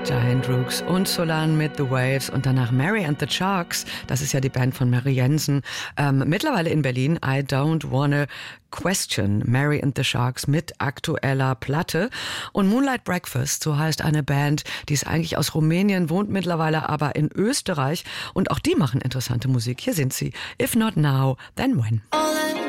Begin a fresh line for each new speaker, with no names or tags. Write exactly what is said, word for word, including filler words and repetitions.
Giant Rooks und Solan mit The Waves und danach Mary and the Sharks, das ist ja die Band von Mary Jensen, ähm, mittlerweile in Berlin, I Don't Wanna Question, Mary and the Sharks mit aktueller Platte. Und Moonlight Breakfast, so heißt eine Band, die ist eigentlich aus Rumänien, wohnt mittlerweile aber in Österreich und auch die machen interessante Musik. Hier sind sie, If Not Now, Then When.